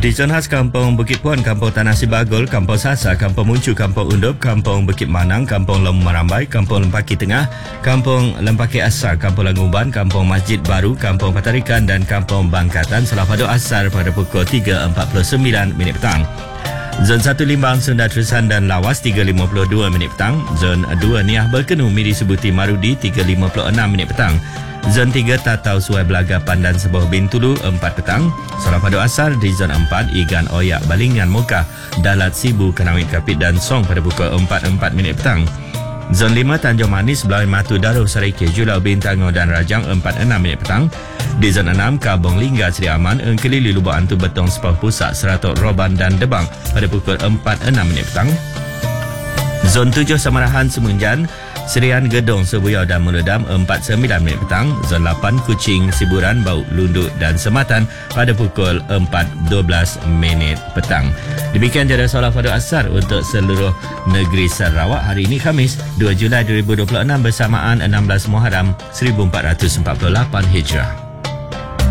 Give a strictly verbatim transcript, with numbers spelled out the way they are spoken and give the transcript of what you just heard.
Di zon khas Kampung Bukit Puan, Kampung Tanah Sibagul, Kampung Sasa, Kampung Muncu, Kampung Undup, Kampung Bukit Manang, Kampung Lom Marambai, Kampung Lempaki Tengah, Kampung Lempaki Asar, Kampung Langumban, Kampung Masjid Baru, Kampung Patarikan dan Kampung Bangkatan salah padu asar pada pukul tiga empat puluh sembilan minit petang. Zon satu Limbang, Sunda Terusan dan Lawas tiga lima puluh dua minit petang. Zon dua Niah Berkenu, Miri Sebuti Marudi tiga lima puluh enam minit petang. Zon tiga Tatau Suai Belaga Pandan Sebuah Bintulu empat petang. Salah padu asar di Zon empat Igan Oyak Balingan Mokah, Dalat Sibu Kenawit Kapit dan Song pada pukul empat empat minit petang. Zon lima Tanjung Manis Belawai Matu Daruh Sarike Julau Bintango dan Rajang empat enam minit petang. Di Zon enam Kabong Lingga Seri Aman Engkelili Lubuk Antu Betong Sepah Pusat Seratok Roban dan Debang pada pukul empat enam minit petang. Zon tujuh Samarahan Semunjan Serian Gedong Sebuyau dan Meledam empat sembilan minit petang. Zon lapan Kuching Siburan Bau Lunduk dan Sematan pada pukul empat dua belas minit petang. Demikian jadual solat fardu asar untuk seluruh negeri Sarawak hari ini Khamis dua Julai dua ribu dua puluh enam bersamaan enam belas Muharram seribu empat ratus empat puluh lapan Hijrah.